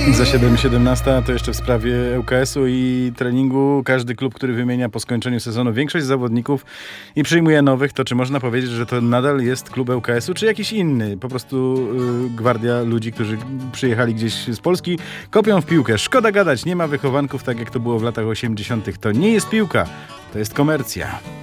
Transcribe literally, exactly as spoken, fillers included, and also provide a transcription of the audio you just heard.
Za siedem siedemnaście to jeszcze w sprawie ŁKS-u i treningu. Każdy klub, który wymienia po skończeniu sezonu większość zawodników i przyjmuje nowych, to czy można powiedzieć, że to nadal jest klub ŁKS-u, czy jakiś inny? Po prostu yy, gwardia ludzi, którzy przyjechali gdzieś z Polski, kopią w piłkę. Szkoda gadać, nie ma wychowanków tak jak to było w latach osiemdziesiątych. To nie jest piłka, to jest komercja.